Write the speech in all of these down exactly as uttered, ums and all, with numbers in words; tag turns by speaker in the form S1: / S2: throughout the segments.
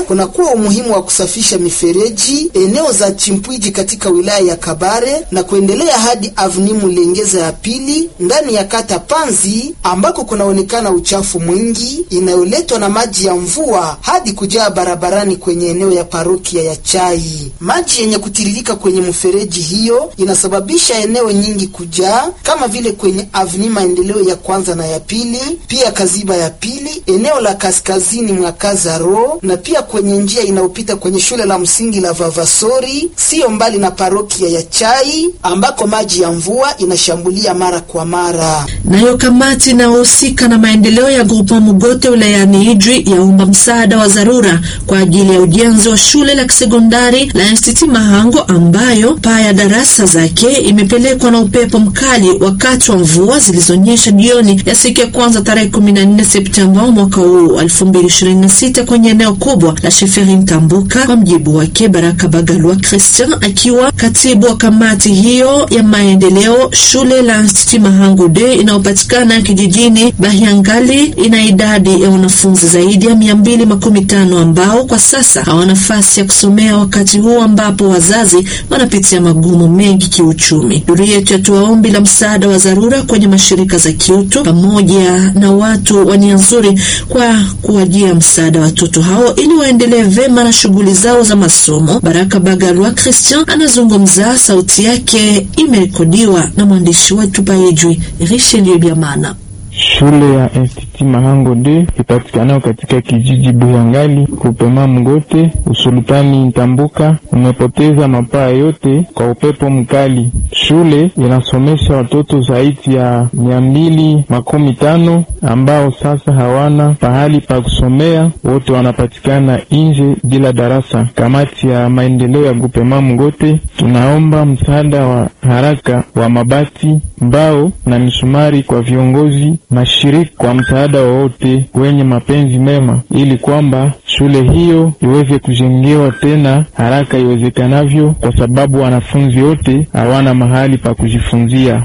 S1: kunakuwa umuhimu wa kusafisha mifereji eneo za Chimpwiji katika wilaya ya Kabare na kuendelea hadi Avni Mulengeza ya pili ndani ya kata Panzi ambako kunaonekana uchafu mwingi inayoletwa na maji ya mvua hadi kujaa barabarani kwenye eneo ya parokia ya Chai. Maji yenye kutiririka kwenye mfereji hiyo inasababisha eneo nyingi kujaa kama vile kwenye Avni Maendeleo ya kwanza na ya pili, pia Kaziba ya pili, eneo la kaskazini mwa Kazaro na pia kwenye njia inayopita kwenye shule la msingi la Vavasori, sio mbali na parokia ya Chai ambako maji ya mvua inashambulia mara kwa mara.
S2: Nayo kamati inayohusika na maendeleo ya Grupa Mugote wilayani Idri yaomba msaada wa dharura kwa ajili ya ujenzi wa shule la sekondari la Institut Mahango ambayo paa ya darasa zake imepelekwa na upepo mkali wakati wa mvua zilizonyesha jioni ya siku ya kwanza tarehe kumi na nne Septemba mwaka huu elfu mbili ishirini na sita kwenye eneo kubwa la Sheferi Mtambuka. Kwa mjibu wake Baraka Bagalwa Christian, akiwa katibu wa kamati hiyo ya maendeleo, shule la Institut Mahango de inayopatikana kijijini Bahiangali ina idadi ya wanafunzi zaidi ya mia mbili makumi tano ambao kwa sasa hawana nafasi ya kusomea wakati huu ambapo wazazi wanapitia magumu mengi kiuchumi. Duru yetu yatoa ombi la msaada wa dharura kwenye mashirika za kiutu pamoja na watu wa nia nzuri kwa kuwajia msaada watoto hao ili waendelee vema na shughuli zao za masomo. Baraka Bagalwa Christian anazungumza, sauti yake imerekodiwa na mwandishi wetu Paejwi Richelieu Biamana.
S3: Shule ya Institut Mahango de ipatikana katika kijiji Buhangali kupema Mgote usultani Ntambuka umepoteza mapaa yote kwa upepo mkali. Shule inasomesha watoto zaidi ya mia mbili makumi tano ambao sasa hawana pahali pa kusomea, wote wanapatikana nje bila darasa. Kamati ya maendeleo ya kupema Mgote tunaomba msaada wa haraka wa mabati, mbao na misumari kwa viongozi mashirika kwa msaada wote wenye mapenzi mema ili kwamba shule hiyo iweze kujengewa tena haraka iwezekanavyo, kwa sababu wanafunzi wote hawana mahali pa kujifunzia.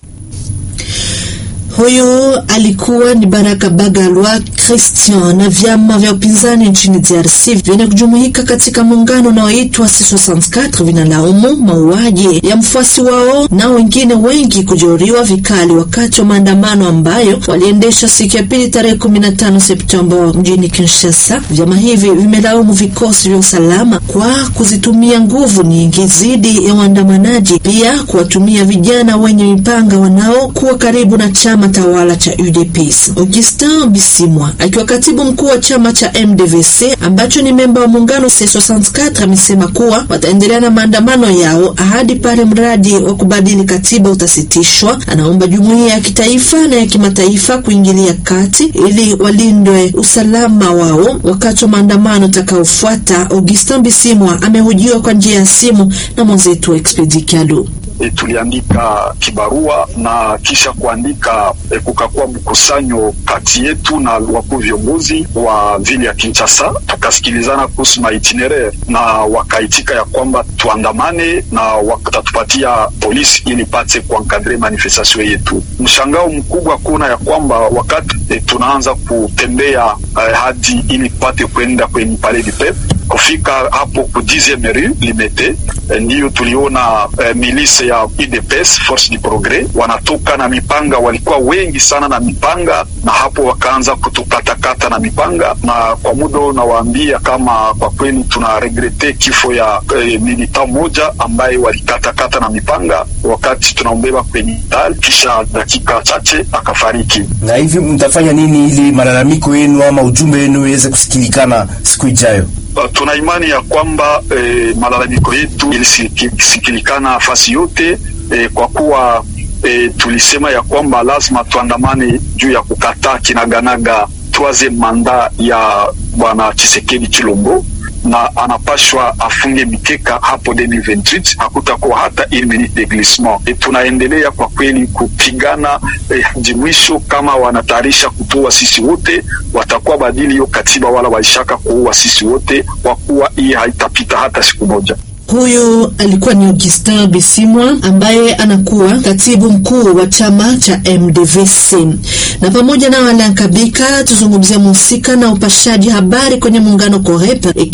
S2: Huyo alikuwa ni Baraka Bagalwa Christian. Na vyama vya upinzani nchini D R C vinakujumuika katika muungano unaoitwa C sitini na nne vinalaumu mauaji ya mfuasi wao na wengine wengi kujeruhiwa vikali wakati wa maandamano ambayo waliendesha siku ya pili tarehe kumi na tano Septemba mjini Kinshasa. Vyama hivi vimelaumu vikosi vya usalama kwa kuzitumia nguvu nyingi dhidi ya waandamanaji, pia kuwatumia vijana wenye mipanga wanao kuwa karibu na chama tawala cha U D P S. Augustin Bisimwa akiwa katibu mkuu wa chama cha M D V C ambacho ni memba wa muungano C sitini na nne amesema kuwa wataendelea na maandamano yao hadi pale mradi wa kubadili katiba utasitishwa. Anaomba jumuiya ya kitaifa na ya kimataifa kuingilia kati ili walindwe usalama wao wakati wa maandamano takaofuata. Augustin Bisimwa amehojiwa kwa njia ya simu na mwenzetu wa Expedicado.
S4: E, tuliandika kibarua na kisha kuandika e, kukakuwa mkusanyo kati yetu na wakuu viongozi wa vile ya Kinshasa, tukasikilizana kuhusu itinerary na wakaitika ya kwamba tuandamane na wakatupatia polisi ili pate kuankadre manifestation yetu. Mshangao mkubwa kuna ya kwamba wakati e, tunaanza kutembea e, hadi ili pate kwenda kwenye Palais du Peuple, kufika hapo ku dixième rue Limete, e, ndiyo tuliona e, milisi ya U D P S Force du Progrès wanatoka na mipanga, walikuwa wengi sana na mipanga, na hapo wakaanza kutukatakata na mipanga. Na kwa muda nawaambia kama kwa kweli tuna regrete kifo ya e, milita moja ambaye walikatakata na mipanga wakati tunaombeba kwenye hospitali, kisha dakika chache akafariki.
S5: Na hivi mtafanya nini ili malalamiko yenu ama ujumbe wenu iweze kusikilikana siku ijayo?
S4: Uh, tuna imani ya kwamba eh, malalamiko yetu ilisikilikana nafasi yote eh, kwa kuwa eh, tulisema ya kwamba lazima tuandamane juu ya kukataa kinaganaga troisième mandat ya bwana Tshisekedi Chilombo, na anapashwa afunge mikeka hapo elfu mbili ishirini na sita, hakutakuwa hata une minute de glissement. E, tunaendelea kwa kweli kupigana eh, mwisho. Kama wanatayarisha kutoa sisi wote, watakuwa badili hiyo katiba, wala waishaka kuua sisi wote, kwa kuwa hii haitapita hata siku moja.
S2: Huyo alikuwa ni Augustin Bisimwa ambaye anakuwa katibu mkuu wa chama cha M D V C. Na pamoja na Alain Kabika tuzungumzia musika na upashaji habari kwenye muungano Korepa.